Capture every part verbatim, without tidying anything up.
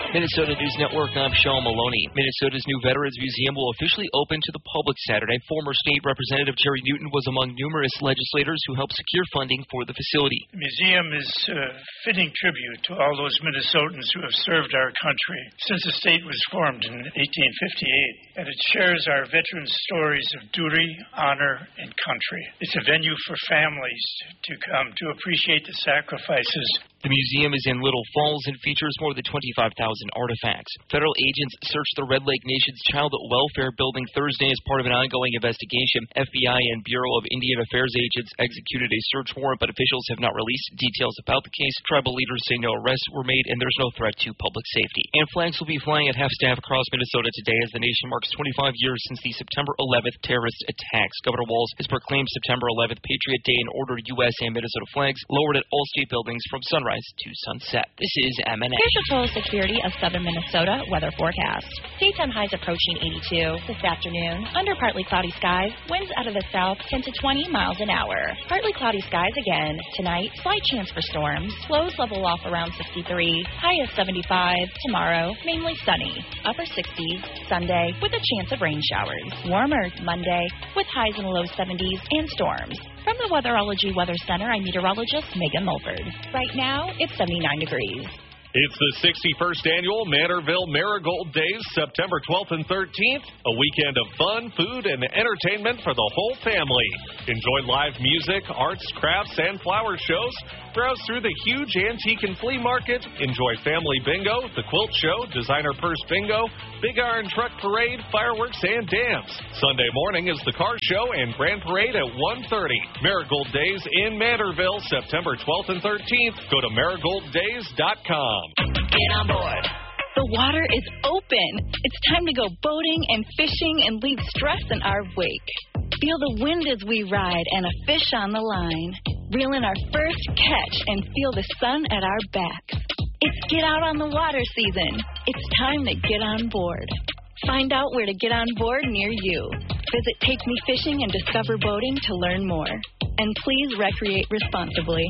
Minnesota News Network, I'm Sean Maloney. Minnesota's new Veterans Museum will officially open to the public Saturday. Former State Representative Terry Newton was among numerous legislators who helped secure funding for the facility. The museum is a fitting tribute to all those Minnesotans who have served our country since the state was formed in eighteen fifty-eight, and it shares our veterans' stories of duty, honor, and country. It's a venue for families to come to appreciate the sacrifices. The museum is in Little Falls and features more than twenty-five thousand artifacts. Federal agents searched the Red Lake Nation's Child Welfare Building Thursday as part of an ongoing investigation. F B I and Bureau of Indian Affairs agents executed a search warrant, but officials have not released details about the case. Tribal leaders say no arrests were made and there's no threat to public safety. And flags will be flying at half-staff across Minnesota today as the nation marks twenty-five years since the September eleventh terrorist attacks. Governor Walz has proclaimed September eleventh Patriot Day and ordered U S and Minnesota flags lowered at all state buildings from sunrise to sunset. This is M N A. Here's your total security of southern Minnesota weather forecast. Daytime highs approaching eighty-two. This afternoon, under partly cloudy skies, winds out of the south ten to twenty miles an hour. Partly cloudy skies again. Tonight, slight chance for storms. Lows level off around sixty-three. High is seventy-five. Tomorrow, mainly sunny. Upper sixties. Sunday, with a chance of rain showers. Warmer Monday, with highs in the low seventies and storms. From the Weatherology Weather Center, I'm meteorologist Megan Mulford. Right now, it's seventy-nine degrees. It's the sixty-first Annual Manorville Marigold Days, September twelfth and thirteenth. A weekend of fun, food, and entertainment for the whole family. Enjoy live music, arts, crafts, and flower shows. Browse through the huge antique and flea market. Enjoy family bingo, the quilt show, designer purse bingo, big iron truck parade, fireworks, and dance. Sunday morning is the car show and grand parade at one thirty. Marigold Days in Manorville, September twelfth and thirteenth. Go to marigold days dot com. Get on board. The water is open. It's time to go boating and fishing and leave stress in our wake. Feel the wind as we ride and a fish on the line. Reel in our first catch and feel the sun at our backs. It's get out on the water season. It's time to get on board. Find out where to get on board near you. Visit Take Me Fishing and Discover Boating to learn more. And please recreate responsibly.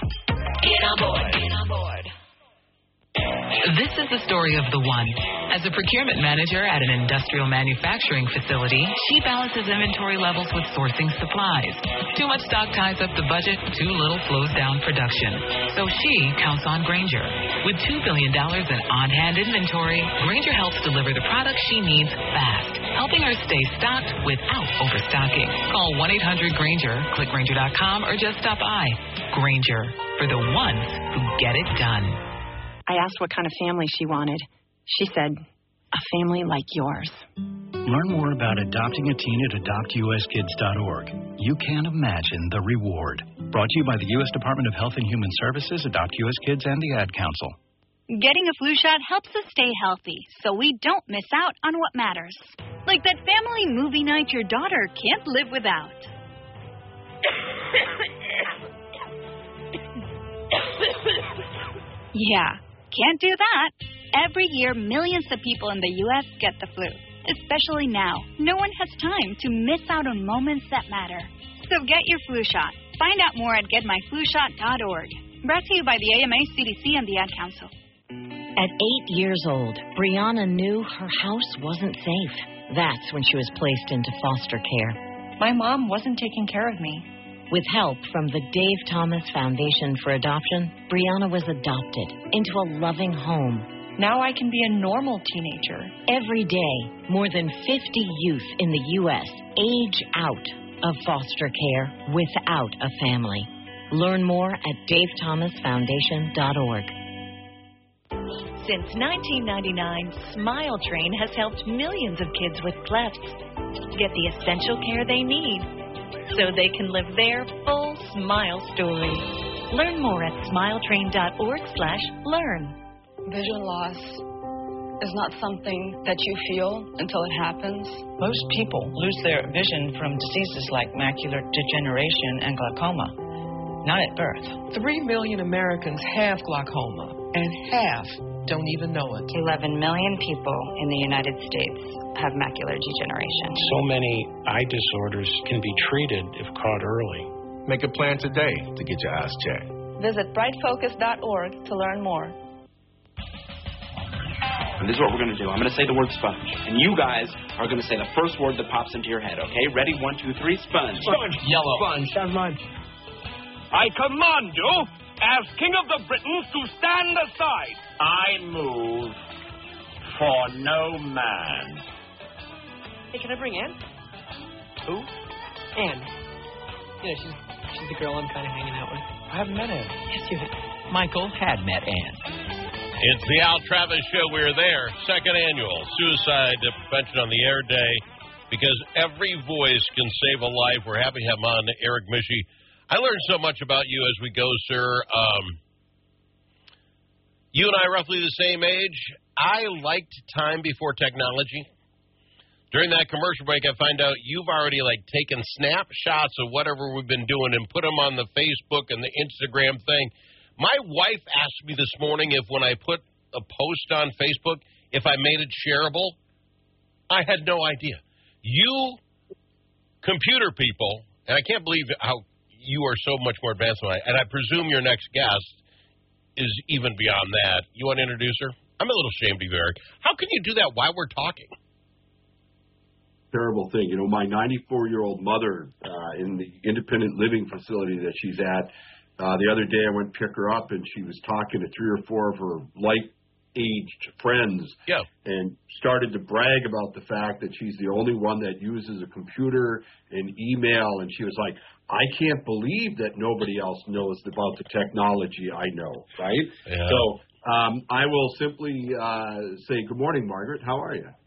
Get on board. Get on board. This is the story of the one. As a procurement manager at an industrial manufacturing facility, she balances inventory levels with sourcing supplies. Too much stock ties up the budget, too little slows down production. So she counts on Grainger. With two billion dollars in on-hand inventory, Grainger helps deliver the products she needs fast, helping her stay stocked without overstocking. Call one eight hundred Grainger, click Grainger dot com, or just stop by. Grainger, for the ones who get it done. I asked what kind of family she wanted. She said, a family like yours. Learn more about adopting a teen at adopt U S kids dot org. You can't imagine the reward. Brought to you by the U S Department of Health and Human Services, Adopt U S Kids, and the Ad Council. Getting a flu shot helps us stay healthy, so we don't miss out on what matters. Like that family movie night your daughter can't live without. Yeah. Can't do that. Every year, millions of people in the U S get the flu, especially now. No one has time to miss out on moments that matter. So get your flu shot. Find out more at get my flu shot dot org. Brought to you by the A M A, C D C, and the Ad Council. At eight years old, Brianna knew her house wasn't safe. That's when she was placed into foster care. My mom wasn't taking care of me. With help from the Dave Thomas Foundation for Adoption, Brianna was adopted into a loving home. Now I can be a normal teenager. Every day, more than fifty youth in the U S age out of foster care without a family. Learn more at dave thomas foundation dot org. Since nineteen ninety-nine, Smile Train has helped millions of kids with clefts get the essential care they need, so they can live their full smile story. Learn more at smile train dot org slash learn. Vision loss is not something that you feel until it happens. Most people lose their vision from diseases like macular degeneration and glaucoma, not at birth. Three million Americans have glaucoma, and half don't even know it. eleven million people in the United States have macular degeneration. So many eye disorders can be treated if caught early. Make a plan today to get your eyes checked. Visit bright focus dot org to learn more. This is what we're going to do. I'm going to say the word sponge. And you guys are going to say the first word that pops into your head, okay? Ready? One, two, three, sponge. Sponge. Yellow. Sponge. That's mine. I command you, as King of the Britons, to stand aside. I move for no man. Hey, can I bring Ann? Who? Ann. You know, she's, she's the girl I'm kind of hanging out with. I haven't met Ann. Yes, you have. Michael had met Ann. It's the Al Travis Show. We're there. Second annual Suicide Prevention on the Air Day. Because every voice can save a life. We're happy to have him on, Eric Mishy. I learned so much about you as we go, sir. Um, you and I are roughly the same age. I liked time before technology. During that commercial break, I find out you've already, like, taken snapshots of whatever we've been doing and put them on the Facebook and the Instagram thing. My wife asked me this morning if when I put a post on Facebook, if I made it shareable. I had no idea. You computer people, and I can't believe how you are so much more advanced than I, and I presume your next guest is even beyond that. You want to introduce her? I'm a little ashamed of you, Eric. How can you do that while we're talking? Terrible thing. You know, my ninety-four-year-old mother uh, in the independent living facility that she's at, uh, the other day I went to pick her up, and she was talking to three or four of her light-aged friends yeah. and started to brag about the fact that she's the only one that uses a computer and email, and she was like, I can't believe that nobody else knows about the technology I know, right? Yeah. So um, I will simply uh, say, good morning, Margaret. How are you?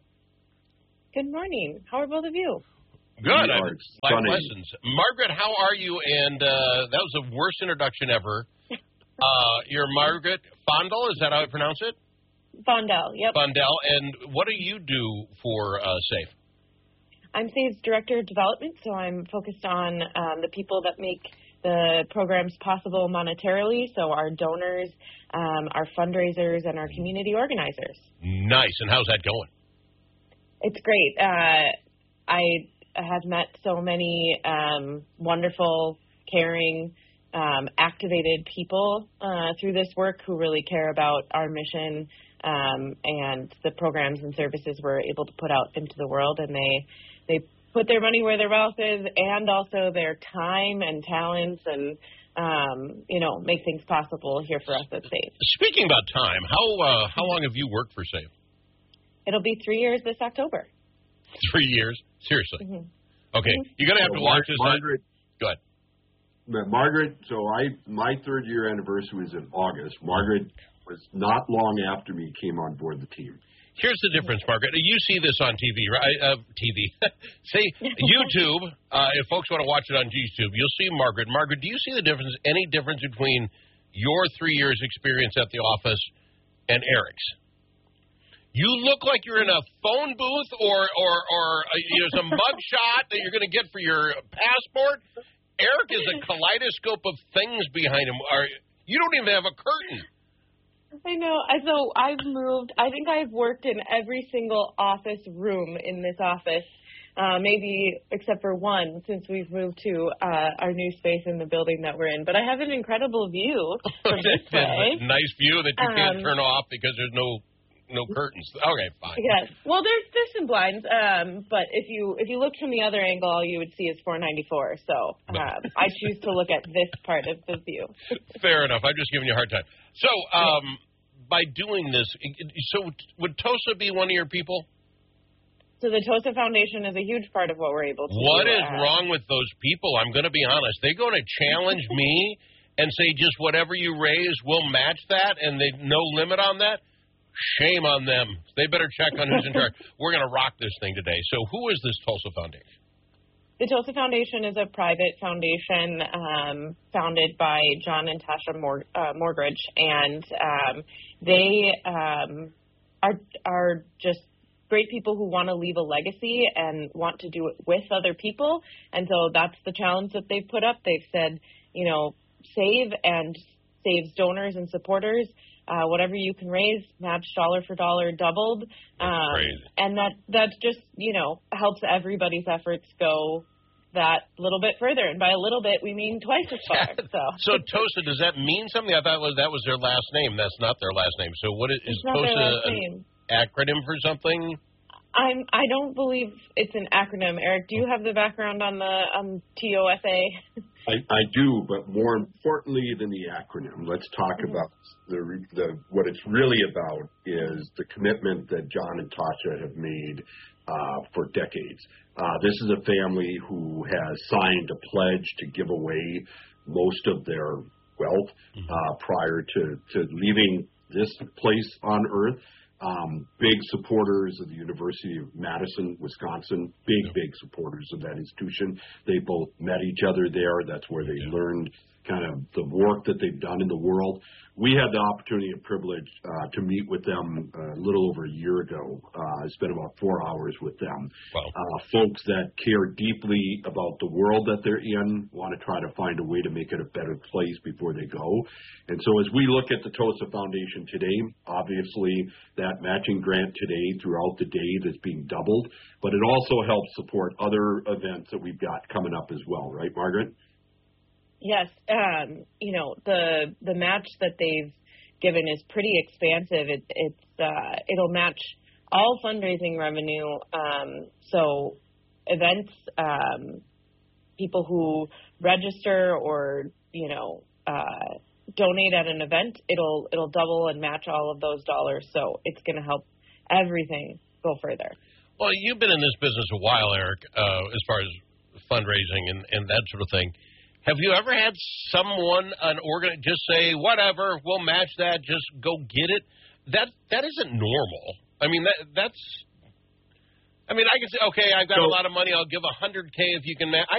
Good morning. How are both of you? Good. I have five questions. Margaret, how are you? And uh, that was the worst introduction ever. uh, you're Margaret Fondel, is that how I pronounce it? Fondel, yep. Fondel. And what do you do for uh, SAFE? I'm SAFE's Director of Development, so I'm focused on um, the people that make the programs possible monetarily, so our donors, um, our fundraisers, and our community organizers. Nice. And how's that going? It's great. Uh, I have met so many um, wonderful, caring, um, activated people uh, through this work who really care about our mission um, and the programs and services we're able to put out into the world, and they They put their money where their mouth is, and also their time and talents, and um, you know, make things possible here for us at SAFE. Speaking about time, how uh, how long have you worked for SAFE? It'll be three years this October. Three years? Seriously? Mm-hmm. Okay, mm-hmm. you're gonna have to watch this. Margaret. Go ahead. Margaret. So I my third year anniversary was in August. Margaret was not long after me came on board the team. Here's the difference, Margaret. You see this on T V, right? Uh, T V. See, YouTube, uh, if folks want to watch it on YouTube, you'll see Margaret. Margaret, do you see the difference, any difference between your three years experience at the office and Eric's? You look like you're in a phone booth or, or, or uh, you know, some mug shot that you're going to get for your passport. Eric is a kaleidoscope of things behind him. Are, you don't even have a curtain. I know. So I've moved. I think I've worked in every single office room in this office, uh, maybe except for one since we've moved to uh, our new space in the building that we're in. But I have an incredible view from this way. A nice view that you can't Um, turn off because there's no no curtains. Okay, fine. Yes. Well, there's there's some blinds, um, but if you if you look from the other angle, all you would see is four ninety-four. So um, I choose to look at this part of the view. Fair enough. I'm just giving you a hard time. So, um, by doing this, so would TOSA be one of your people? So the TOSA Foundation is a huge part of what we're able to What do. is uh, wrong with those people? I'm going to be honest. They're going to challenge me and say just whatever you raise, we'll match that, and they no limit on that? Shame on them. They better check on who's in charge. We're going to rock this thing today. So who is this TOSA Foundation? The TOSA Foundation is a private foundation um, founded by John and Tasha Mor- uh, Morgridge, and um, they um, are are just great people who want to leave a legacy and want to do it with other people. And so that's the challenge that they've put up. They've said, you know, save and saves donors and supporters. Uh, whatever you can raise, match dollar for dollar, doubled. Um, and that, that just, you know, helps everybody's efforts go that little bit further. And by a little bit, we mean twice as far. So, so TOSA, does that mean something? I thought was that was their last name. That's not their last name. So what is, is it's not their TOSA last an, name. acronym for something? I'm. I don't believe it's an acronym. Eric, do you have the background on the um, T O S A? I, I do, but more importantly than the acronym, let's talk mm-hmm. about the the what it's really about is the commitment that John and Tasha have made uh, for decades. Uh, this is a family who has signed a pledge to give away most of their wealth mm-hmm. uh, prior to, to leaving this place on Earth. Um, big supporters of the University of Madison, Wisconsin, big, yeah. big supporters of that institution. They both met each other there. That's where they yeah. learned kind of the work that they've done in the world. We had the opportunity and privilege uh, to meet with them a little over a year ago. Uh, I spent about four hours with them. Wow. Uh, folks that care deeply about the world that they're in, want to try to find a way to make it a better place before they go. And so as we look at the TOSA Foundation today, obviously that matching grant today throughout the day that's being doubled, but it also helps support other events that we've got coming up as well, right, Margaret? Yes, um, you know, the the match that they've given is pretty expansive. It, it's uh, it'll match all fundraising revenue. Um, so events, um, people who register or you know uh, donate at an event, it'll it'll double and match all of those dollars. So it's going to help everything go further. Well, you've been in this business a while, Eric, uh, as far as fundraising and, and that sort of thing. Have you ever had someone, an organ, just say, whatever, we'll match that, just go get it? That That isn't normal. I mean, that that's, I mean, I can say, okay, I've got so, a lot of money, I'll give one hundred K if you can match.